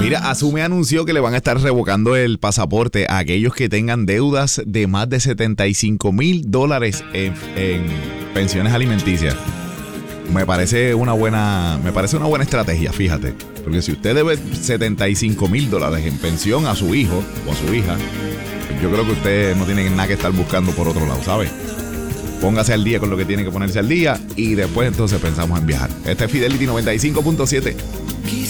Mira, Asume anunció que le van a estar revocando el pasaporte a aquellos que tengan deudas de más de $75,000 en pensiones alimenticias. Me parece una buena estrategia, fíjate. Porque si usted debe $75,000 en pensión a su hijo o a su hija, pues yo creo que usted no tiene nada que estar buscando por otro lado, ¿sabe? Póngase al día con lo que tiene que ponerse al día y después entonces pensamos en viajar. Este es Fidelity 95.7.